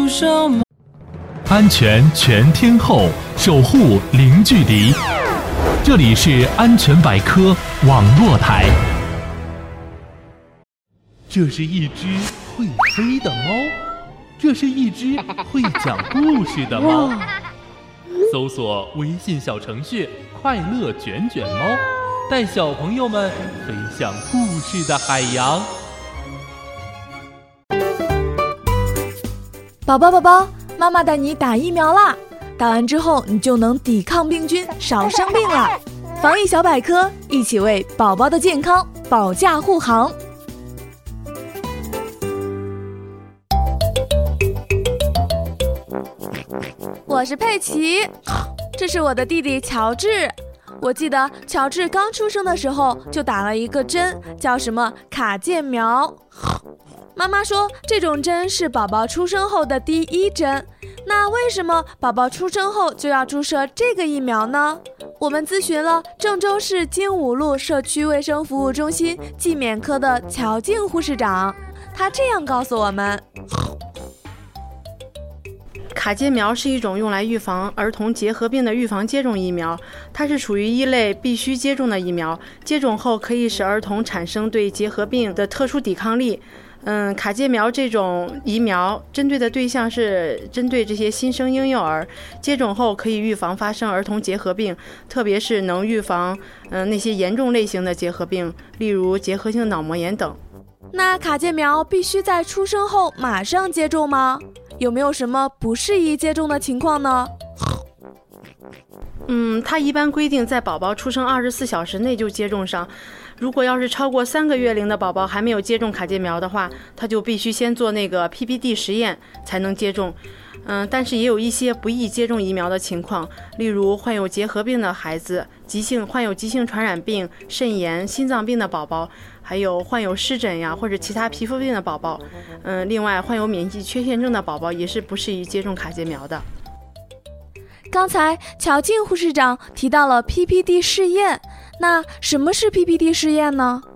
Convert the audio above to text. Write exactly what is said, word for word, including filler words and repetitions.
路上。 安全全天候，守护零距离。这里是安全百科网络台。这是一只会飞的猫，这是一只会讲故事的猫。搜索微信小程序快乐卷卷猫，带小朋友们飞向故事的海洋。 宝宝宝宝，妈妈带你打疫苗啦！打完之后你就能抵抗病菌，少生病了。防疫小百科，一起为宝宝的健康保驾护航。我是佩奇，这是我的弟弟乔治。我记得乔治刚出生的时候就打了一个针，叫什么卡介苗。妈妈说这种针是宝宝出生后的第一针。那为什么宝宝出生后就要注射这个疫苗呢？我们咨询了郑州市精武路社区卫生服务中心季免科的乔静护士长，她这样告诉我们。 卡介苗是一种用来预防儿童结核病的预防接种疫苗，它是属于一类必须接种的疫苗，接种后可以使儿童产生对结核病的特殊抵抗力。嗯，卡介苗这种疫苗针对的对象是针对这些新生婴幼儿，接种后可以预防发生儿童结核病，特别是能预防嗯那些严重类型的结核病，例如结核性脑膜炎等。 那卡介苗必须在出生后马上接种吗？有没有什么不适宜接种的情况呢？ 嗯，它一般规定在宝宝出生二十四小时内就接种上。如果要是超过三个月龄的宝宝还没有接种卡介苗的话，他就必须先做那个 P P D 实验才能接种。嗯，但是也有一些不宜接种疫苗的情况，例如患有结核病的孩子、急性患有急性传染病、肾炎、心脏病的宝宝，还有患有湿疹呀或者其他皮肤病的宝宝。嗯，另外患有免疫缺陷症的宝宝也是不适宜接种卡介苗的。 刚才乔静护士长提到了 P P D 试验，那什么是 P P D 试验呢？